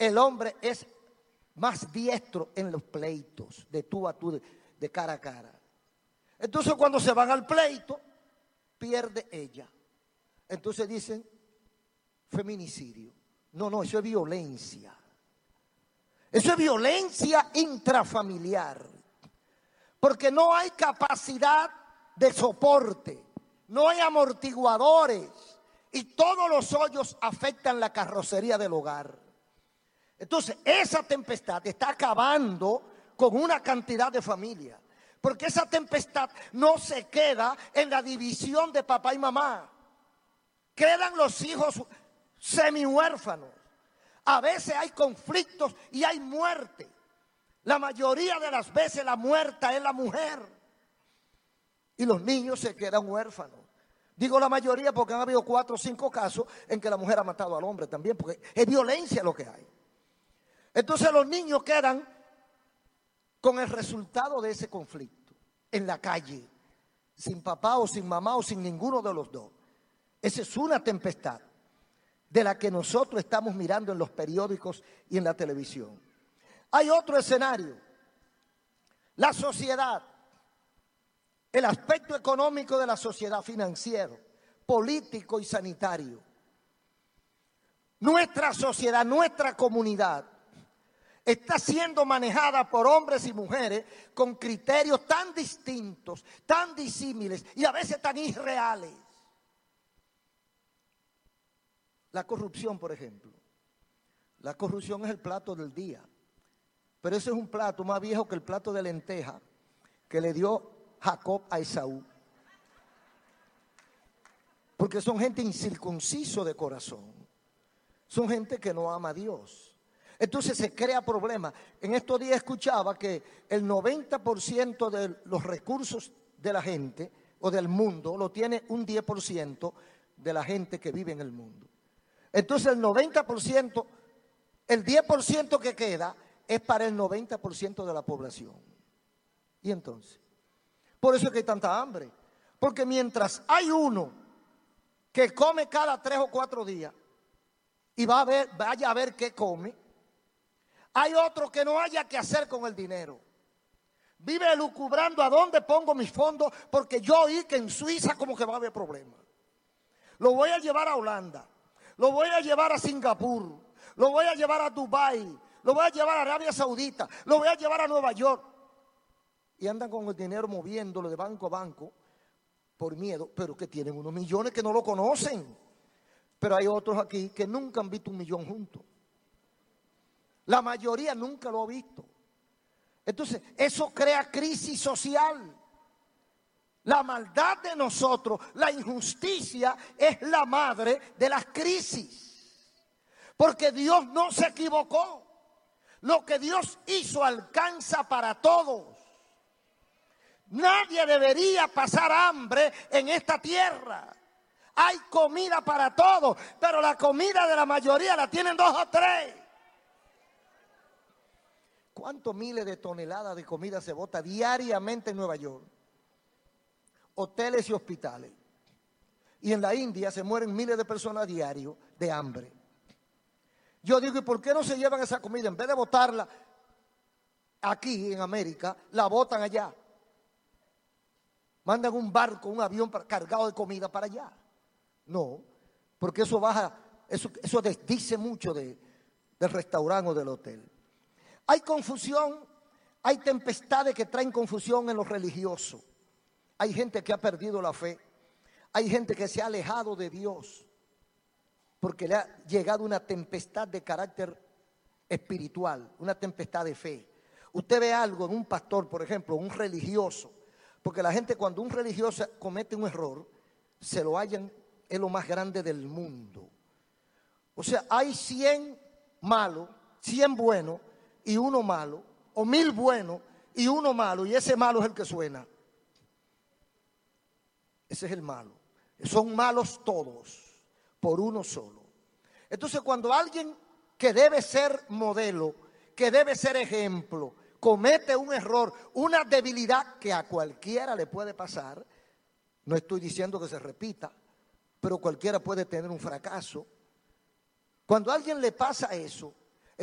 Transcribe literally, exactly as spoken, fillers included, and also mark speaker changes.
Speaker 1: el hombre es más diestro en los pleitos, de tú a tú, de, de cara a cara. Entonces cuando se van al pleito, pierde ella. Entonces dicen feminicidio. No, no, eso es violencia. Eso es violencia intrafamiliar. Porque no hay capacidad de soporte, no hay amortiguadores y todos los hoyos afectan la carrocería del hogar. Entonces, esa tempestad está acabando con una cantidad de familias. Porque esa tempestad no se queda en la división de papá y mamá. Quedan los hijos semi-huérfanos. A veces hay conflictos y hay muerte. La mayoría de las veces la muerta es la mujer. Y los niños se quedan huérfanos. Digo la mayoría porque han habido cuatro o cinco casos en que la mujer ha matado al hombre también, porque es violencia lo que hay. Entonces los niños quedan con el resultado de ese conflicto, en la calle, sin papá o sin mamá o sin ninguno de los dos. Esa es una tempestad de la que nosotros estamos mirando en los periódicos y en la televisión. Hay otro escenario, la sociedad, el aspecto económico de la sociedad, financiero, político y sanitario. Nuestra sociedad, nuestra comunidad está siendo manejada por hombres y mujeres con criterios tan distintos, tan disímiles y a veces tan irreales. La corrupción, por ejemplo. La corrupción es el plato del día. Pero ese es un plato más viejo que el plato de lenteja que le dio Jacob a Esaú. Porque son gente incircunciso de corazón. Son gente que no ama a Dios. Entonces se crea problema. En estos días escuchaba que el noventa por ciento de los recursos de la gente o del mundo lo tiene un diez por ciento de la gente que vive en el mundo. Entonces el noventa por ciento, el diez por ciento que queda es para el noventa por ciento de la población. Y entonces, por eso es que hay tanta hambre. Porque mientras hay uno que come cada tres o cuatro días y va a ver, vaya a ver qué come, hay otro que no haya que hacer con el dinero. Vive elucubrando a dónde pongo mis fondos porque yo oí que en Suiza como que va a haber problemas. Lo voy a llevar a Holanda, lo voy a llevar a Singapur, lo voy a llevar a Dubái, lo voy a llevar a Arabia Saudita, lo voy a llevar a Nueva York. Y andan con el dinero moviéndolo de banco a banco por miedo, pero que tienen unos millones que no lo conocen. Pero hay otros aquí que nunca han visto un millón juntos. La mayoría nunca lo ha visto. Entonces, eso crea crisis social. La maldad de nosotros, la injusticia es la madre de las crisis. Porque Dios no se equivocó. Lo que Dios hizo alcanza para todos. Nadie debería pasar hambre en esta tierra. Hay comida para todos, pero la comida de la mayoría la tienen dos o tres. ¿Cuántos miles de toneladas de comida se bota diariamente en Nueva York? Hoteles y hospitales. Y en la India se mueren miles de personas diarios de hambre. Yo digo, ¿y por qué no se llevan esa comida? En vez de botarla aquí en América, la botan allá. Mandan un barco, un avión cargado de comida para allá. No, porque eso baja, eso, eso dice mucho de, del restaurante o del hotel. Hay confusión, hay tempestades que traen confusión en lo religioso. Hay gente que ha perdido la fe. Hay gente que se ha alejado de Dios porque le ha llegado una tempestad de carácter espiritual, una tempestad de fe. Usted ve algo en un pastor, por ejemplo, un religioso, porque la gente cuando un religioso comete un error, se lo hallan, es lo más grande del mundo. O sea, hay cien malos, cien buenos y uno malo, o mil buenos y uno malo, y ese malo es el que suena. Ese es el malo. Son malos todos, por uno solo. Entonces, cuando alguien que debe ser modelo, que debe ser ejemplo, comete un error, una debilidad que a cualquiera le puede pasar, no estoy diciendo que se repita, pero cualquiera puede tener un fracaso. Cuando a alguien le pasa eso,